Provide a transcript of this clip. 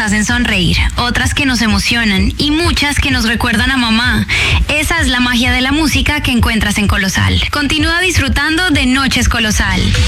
hacen sonreír, otras que nos emocionan y muchas que nos recuerdan a mamá. Esa es la magia de la música que encuentras en Colosal. Continúa disfrutando de Noches Colosal.